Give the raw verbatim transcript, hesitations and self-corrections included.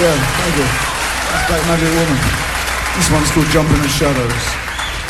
Yeah, thank you. That's Black Magic Woman. This one's called Jump in the Shadows.